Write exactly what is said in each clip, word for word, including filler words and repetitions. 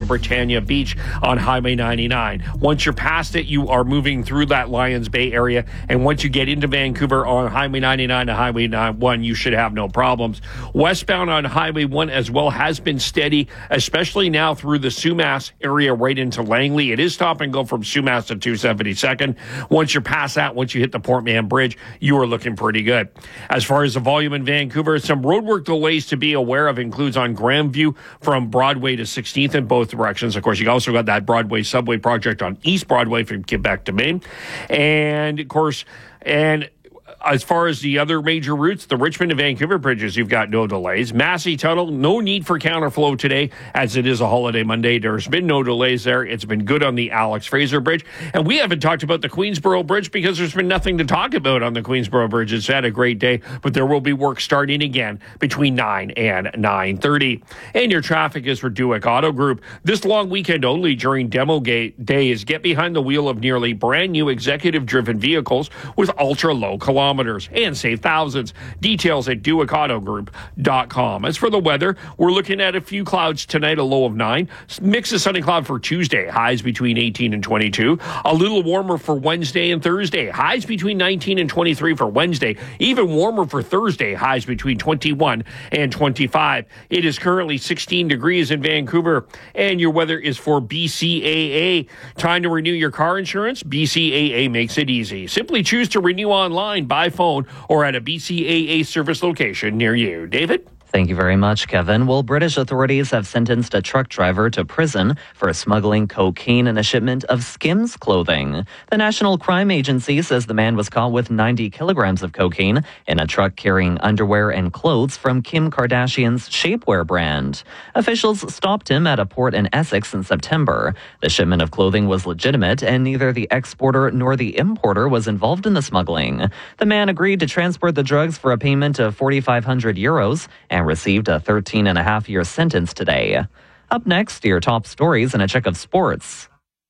Britannia Beach on Highway ninety-nine. Once you're past it, you are moving through that Lions Bay area, and once you get into Vancouver on Highway ninety-nine to Highway one, you should have no problems. Westbound on Highway one as well has been steady, especially now through the Sumas area right into Langley. It is stop and go from Sumas to two seventy-second. Once you're past that, once you hit the Port Mann Bridge, you are looking pretty good. As far as the volume in Vancouver, some roadwork delays to be aware of includes on Grandview from Broadway to sixteenth in both directions. Of course, you also got that Broadway subway project on East Broadway from Quebec to Maine. And, of course, and as far as the other major routes, the Richmond to Vancouver bridges, you've got no delays. Massey Tunnel, no need for counterflow today as it is a holiday Monday. There's been no delays there. It's been good on the Alex Fraser Bridge. And we haven't talked about the Queensboro Bridge because there's been nothing to talk about on the Queensboro Bridge. It's had a great day, but there will be work starting again between nine and nine thirty. And your traffic is for Duick Auto Group. This long weekend only during demo days, get behind the wheel of nearly brand new executive-driven vehicles with ultra-low kilometers and save thousands. Details at Duick Auto Group dot com. As for the weather, we're looking at a few clouds tonight, a low of nine. Mix of sunny cloud for Tuesday, highs between eighteen and twenty-two. A little warmer for Wednesday and Thursday, highs between nineteen and twenty-three for Wednesday. Even warmer for Thursday, highs between twenty-one and twenty-five. It is currently sixteen degrees in Vancouver, and your weather is for B C A A. Time to renew your car insurance? B C A A makes it easy. Simply choose to renew online by phone or at a B C A A service location near you. David? Thank you very much, Kevin. Well, British authorities have sentenced a truck driver to prison for smuggling cocaine in a shipment of Skims clothing. The National Crime Agency says the man was caught with ninety kilograms of cocaine in a truck carrying underwear and clothes from Kim Kardashian's shapewear brand. Officials stopped him at a port in Essex in September. The shipment of clothing was legitimate, and neither the exporter nor the importer was involved in the smuggling. The man agreed to transport the drugs for a payment of forty-five hundred euros and received a thirteen and a half year sentence today. Up next, your top stories and a check of sports.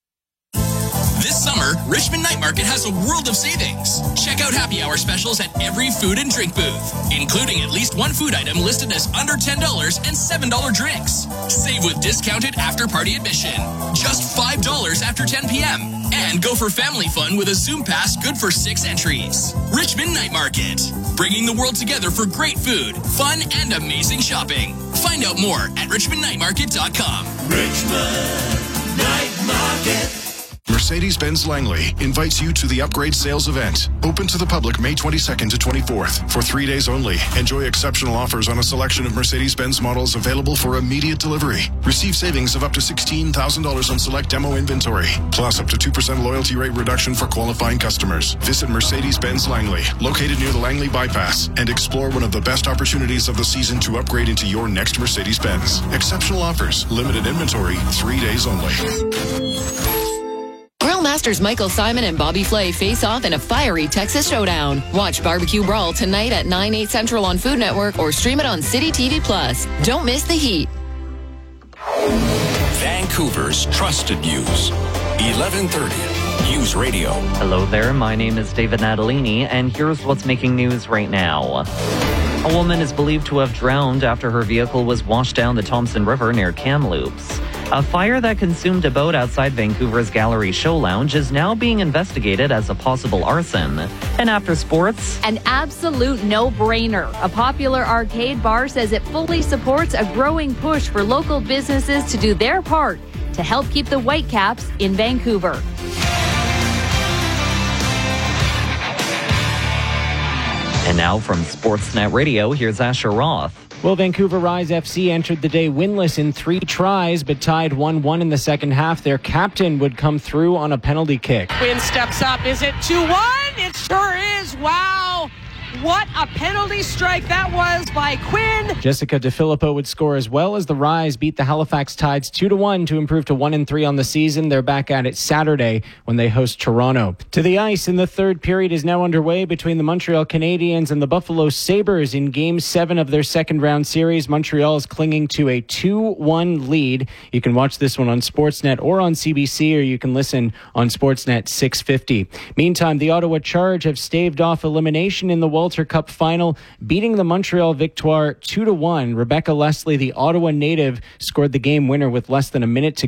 This summer, Richmond Night Market has a world of savings. Check out happy hour specials at every food and drink booth, including at least one food item listed as under ten dollars and seven dollars drinks. Save with discounted after-party admission, just five dollars after ten p.m. And go for family fun with a Zoom Pass good for six entries. Richmond Night Market, bringing the world together for great food, fun, and amazing shopping. Find out more at richmond night market dot com. Richmond Night Market. Mercedes-Benz Langley invites you to the Upgrade Sales Event. Open to the public May twenty-second to twenty-fourth for three days only. Enjoy exceptional offers on a selection of Mercedes-Benz models available for immediate delivery. Receive savings of up to sixteen thousand dollars on select demo inventory, plus up to two percent loyalty rate reduction for qualifying customers. Visit Mercedes-Benz Langley, located near the Langley Bypass, and explore one of the best opportunities of the season to upgrade into your next Mercedes-Benz. Exceptional offers, limited inventory, three days only. Grill Masters Michael Simon and Bobby Flay face off in a fiery Texas showdown. Watch Barbecue Brawl tonight at nine, eight Central on Food Network or stream it on City T V Plus. Don't miss the heat. Vancouver's trusted news. eleven thirty News Radio. Hello there, my name is David Natalini, and here's what's making news right now. A woman is believed to have drowned after her vehicle was washed down the Thompson River near Kamloops. A fire that consumed a boat outside Vancouver's Gallery Show Lounge is now being investigated as a possible arson. And after sports, an absolute no-brainer. A popular arcade bar says it fully supports a growing push for local businesses to do their part to help keep the Whitecaps in Vancouver. And now from Sportsnet Radio, here's Asher Roth. Well, Vancouver Rise F C entered the day winless in three tries, but tied one one in the second half. Their captain would come through on a penalty kick. Quinn steps up. Is it two one? It sure is. Wow. What a penalty strike that was by Quinn. Jessica DeFilippo would score as well as the Rise beat the Halifax Tides two to one to improve to one and three on the season. They're back at it Saturday when they host Toronto. To the ice, in the third period is now underway between the Montreal Canadiens and the Buffalo Sabres in Game seven of their second round series. Montreal is clinging to a two one lead. You can watch this one on Sportsnet or on C B C, or you can listen on Sportsnet six fifty. Meantime, the Ottawa Charge have staved off elimination in the Walter Cup final, beating the Montreal Victoire two to one. Rebecca Leslie, the Ottawa native, scored the game winner with less than a minute to